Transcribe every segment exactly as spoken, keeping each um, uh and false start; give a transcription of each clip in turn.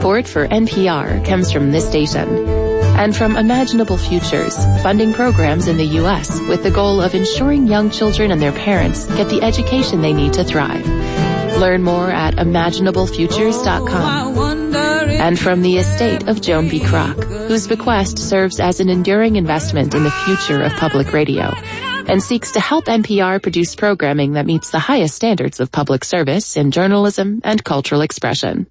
Support for N P R comes from this station and from Imaginable Futures, funding programs in the U S with the goal of ensuring young children and their parents get the education they need to thrive. Learn more at imaginable futures dot com. And from the estate of Joan B. Kroc, whose bequest serves as an enduring investment in the future of public radio and seeks to help N P R produce programming that meets the highest standards of public service in journalism and cultural expression.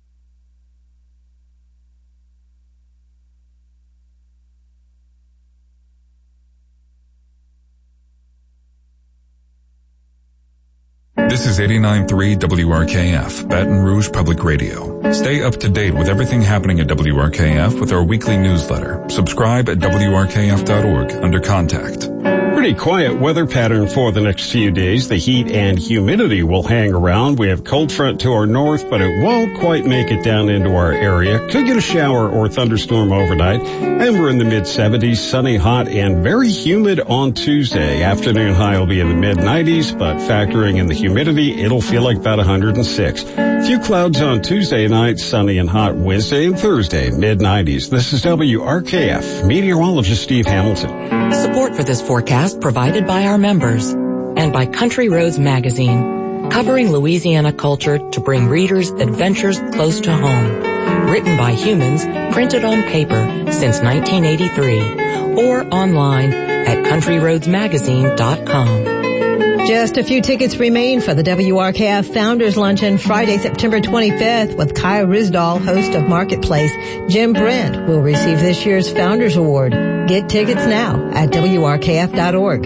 This is eighty-nine point three W R K F, Baton Rouge Public Radio. Stay up to date with everything happening at W R K F with our weekly newsletter. Subscribe at W R K F dot org under Contact. Pretty quiet weather pattern for the next few days. The heat and humidity will hang around. We have cold front to our north, but it won't quite make it down into our area. Could get a shower or thunderstorm overnight. And we're in the mid seventies, sunny, hot, and very humid on Tuesday. Afternoon high will be in the mid nineties, but factoring in the humidity, it'll feel like about one hundred six. Few clouds on Tuesday night, sunny and hot Wednesday and Thursday, mid nineties. This is W R K F, meteorologist Steve Hamilton. Support for this forecast provided by our members and by Country Roads Magazine, covering Louisiana culture to bring readers adventures close to home. Written by humans, printed on paper since nineteen eighty-three, or online at country roads magazine dot com. Just a few tickets remain for the W R K F Founders Luncheon Friday, September twenty-fifth with Kai Risdahl, host of Marketplace. Jim Brent will receive this year's Founders Award. Get tickets now at W R K F dot org.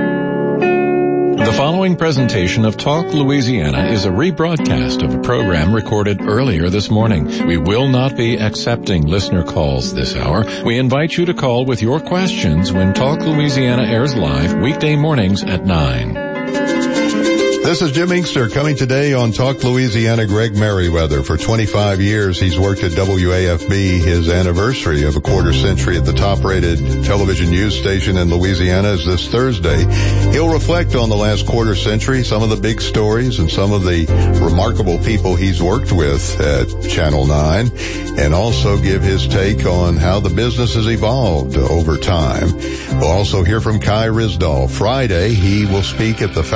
The following presentation of Talk Louisiana is a rebroadcast of a program recorded earlier this morning. We will not be accepting listener calls this hour. We invite you to call with your questions when Talk Louisiana airs live weekday mornings at nine. This is Jim Inkster coming today on Talk Louisiana. Greg Merriweather. For twenty-five years, he's worked at W A F B. His anniversary of a quarter century at the top-rated television news station in Louisiana is this Thursday. He'll reflect on the last quarter century, some of the big stories, and some of the remarkable people he's worked with at Channel nine, and also give his take on how the business has evolved over time. We'll also hear from Kai Risdahl. Friday, he will speak at the